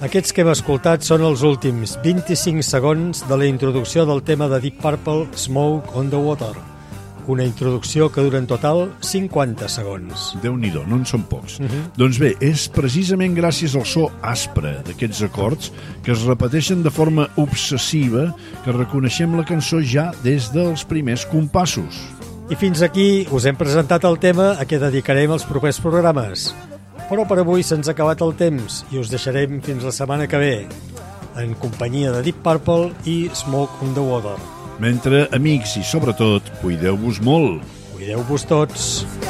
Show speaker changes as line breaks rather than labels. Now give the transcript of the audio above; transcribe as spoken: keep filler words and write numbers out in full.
Aquests que hem escoltat són els últims vint-i-cinc segons de la introducció del tema de Deep Purple, Smoke on the Water. Una introducció que dura en total cinquanta segons.
Déu-n'hi-do, no en són pocs.
Uh -huh.
Doncs bé, és precisament gràcies al so aspre d'aquests acords que es repeteixen de forma obsessiva que reconeixem la cançó ja des dels primers compassos.
I fins aquí us hem presentat el tema a què dedicarem els propers programes. Però per avui se'ns ha acabat el temps i us deixarem fins la setmana que ve, en companyia de Deep Purple i Smoke on the Water.
Mentre, amics, i sobretot, cuideu-vos molt.
Cuideu-vos tots.